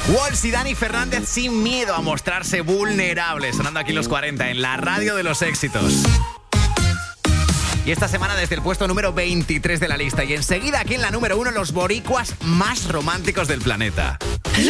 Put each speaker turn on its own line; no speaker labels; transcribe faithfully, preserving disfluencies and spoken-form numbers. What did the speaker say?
Walls y Dani Fernández sin miedo a mostrarse vulnerables, sonando aquí los cuarenta en la radio de los éxitos. Y esta semana desde el puesto número veintitrés de la lista y enseguida aquí en la número uno los boricuas más románticos del planeta.